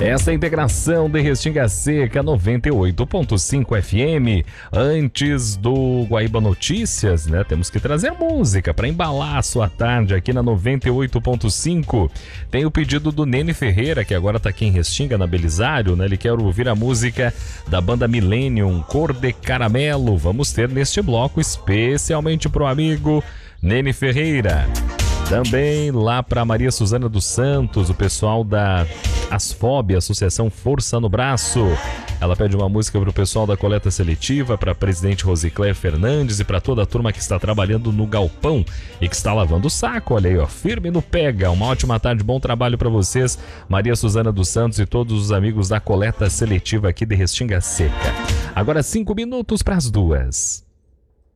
Essa é a integração de Restinga Seca 98.5 FM. Antes do Guaíba Notícias, né? Temos que trazer música para embalar a sua tarde aqui na 98.5. Tem o pedido do Nene Ferreira, que agora tá aqui em Restinga, na Belisário, né? Ele quer ouvir a música da banda Millennium, Cor de Caramelo. Vamos ter neste bloco especialmente pro amigo Nene Ferreira. Também lá para Maria Suzana dos Santos, o pessoal da Asfob, Associação Força no Braço. Ela pede uma música para o pessoal da coleta seletiva, para a presidente Rosicléia Fernandes e para toda a turma que está trabalhando no galpão e que está lavando o saco. Olha aí, ó, firme no pega. Uma ótima tarde, bom trabalho para vocês, Maria Suzana dos Santos e todos os amigos da coleta seletiva aqui de Restinga Seca. Agora 5 minutos para as 2.